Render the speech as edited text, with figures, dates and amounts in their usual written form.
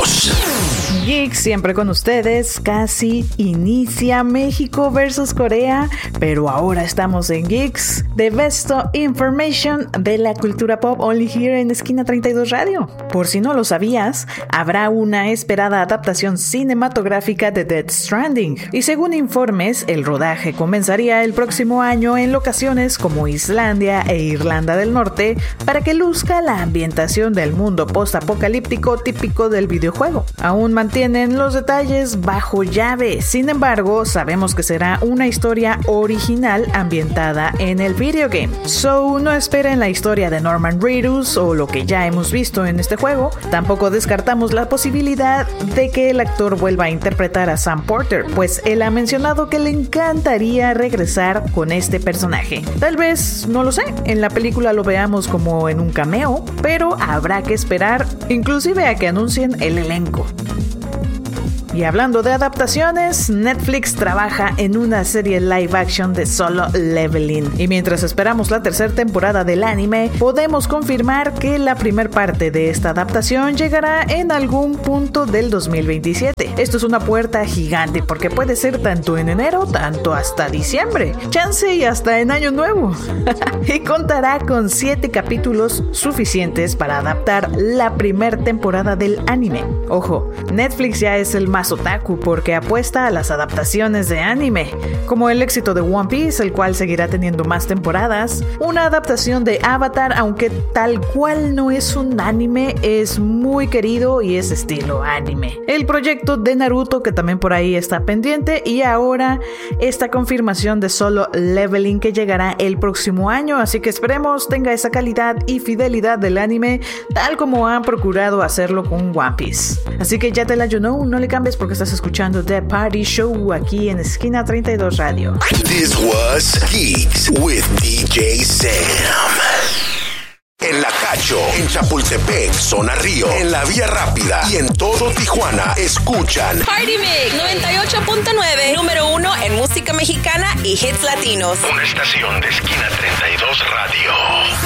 Regresamos. Geek siempre con ustedes. Casi inicia México versus Corea, pero ahora estamos en Geeks, the best information de la cultura pop, only here en Esquina 32 Radio. Por si no lo sabías, habrá una esperada adaptación cinematográfica de Death Stranding, y según informes, el rodaje comenzaría el próximo año en locaciones como Islandia e Irlanda del Norte para que luzca la ambientación del mundo post-apocalíptico típico del videojuego. Aún mantienen los detalles bajo llave, sin embargo, sabemos que será una historia original ambientada en el videogame. So, no esperen la historia de Norman Reedus o lo que ya hemos visto en este juego. Tampoco descartamos la posibilidad de que el actor vuelva a interpretar a Sam Porter, pues él ha mencionado que le encantaría regresar con este personaje. Tal vez, no lo sé, en la película lo veamos como en un cameo, pero habrá que esperar inclusive a que anuncien el elenco. Y hablando de adaptaciones, Netflix trabaja en una serie live action de Solo Leveling. Y mientras esperamos la tercera temporada del anime, podemos confirmar que la primera parte de esta adaptación llegará en algún punto del 2027. Esto es una puerta gigante porque puede ser tanto en enero, tanto hasta diciembre. Chance y hasta en Año Nuevo. Y contará con 7 capítulos suficientes para adaptar la primera temporada del anime. Ojo, Netflix ya es el más otaku porque apuesta a las adaptaciones de anime, como el éxito de One Piece, el cual seguirá teniendo más temporadas, una adaptación de Avatar, aunque tal cual no es un anime, es muy querido y es estilo anime, el proyecto de Naruto que también por ahí está pendiente, y ahora esta confirmación de Solo Leveling que llegará el próximo año, así que esperemos tenga esa calidad y fidelidad del anime tal como han procurado hacerlo con One Piece. Así que ya te la you know, no le cambies porque estás escuchando The Party Show aquí en Esquina 32 Radio. This was Geeks with DJ Sam. En La Cacho, en Chapultepec, Zona Río, en La Vía Rápida y en todo Tijuana, escuchan Party Mix 98.9, número 1 en música mexicana y hits latinos. Una estación de Esquina 32 Radio.